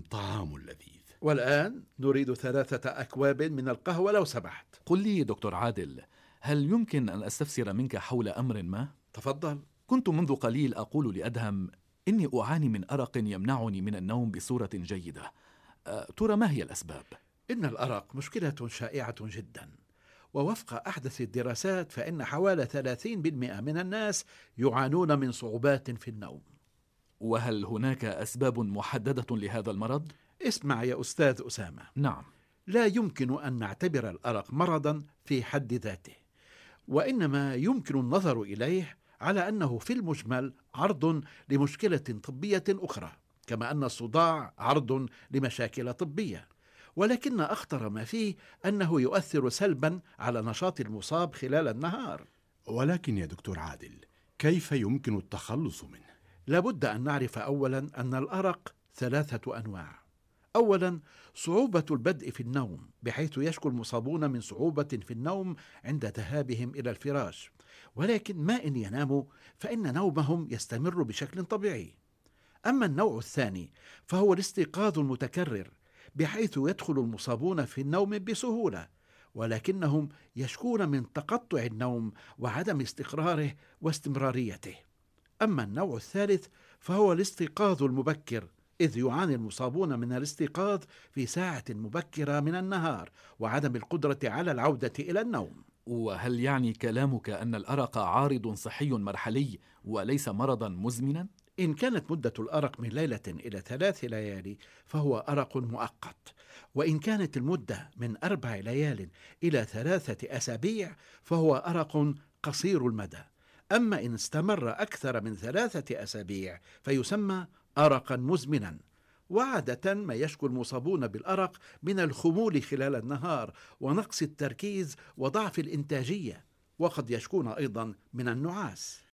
طعام لذيذ. والآن نريد 3 أكواب من القهوة لو سمحت. قل لي دكتور عادل، هل يمكن أن أستفسر منك حول أمر ما؟ تفضل. كنت منذ قليل أقول لأدهم إني أعاني من أرق يمنعني من النوم بصورة جيدة. ترى ما هي الأسباب؟ إن الأرق مشكلة شائعة جدا، ووفق أحدث الدراسات فإن حوالي 30% من الناس يعانون من صعوبات في النوم. وهل هناك أسباب محددة لهذا المرض؟ اسمع يا أستاذ أسامة. نعم. لا يمكن أن نعتبر الأرق مرضا في حد ذاته، وإنما يمكن النظر إليه على أنه في المجمل عرض لمشكلة طبية أخرى، كما أن الصداع عرض لمشاكل طبية، ولكن أخطر ما فيه أنه يؤثر سلبا على نشاط المصاب خلال النهار. ولكن يا دكتور عادل، كيف يمكن التخلص منه؟ لابد أن نعرف أولا أن الأرق 3 أنواع. أولا، صعوبة البدء في النوم، بحيث يشكو المصابون من صعوبة في النوم عند ذهابهم إلى الفراش، ولكن ما إن يناموا فإن نومهم يستمر بشكل طبيعي. أما النوع الثاني فهو الاستيقاظ المتكرر، بحيث يدخل المصابون في النوم بسهولة، ولكنهم يشكون من تقطع النوم وعدم استقراره واستمراريته. أما النوع الثالث فهو الاستيقاظ المبكر، إذ يعاني المصابون من الاستيقاظ في ساعة مبكرة من النهار وعدم القدرة على العودة إلى النوم. وهل يعني كلامك أن الأرق عارض صحي مرحلي وليس مرضا مزمنا؟ إن كانت مدة الأرق من ليلة إلى 3 ليالي فهو أرق مؤقت، وإن كانت المدة من 4 ليال إلى 3 أسابيع فهو أرق قصير المدى. أما إن استمر أكثر من 3 أسابيع فيسمى أرقا مزمنا. وعادة ما يشكو المصابون بالأرق من الخمول خلال النهار ونقص التركيز وضعف الإنتاجية، وقد يشكون أيضا من النعاس.